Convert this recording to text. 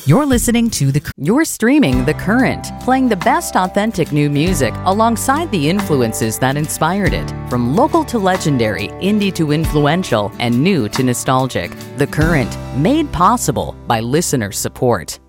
You're listening to You're streaming The Current, playing the best authentic new music alongside the influences that inspired it. From local to legendary, indie to influential, and new to nostalgic. The Current, made possible by listener support.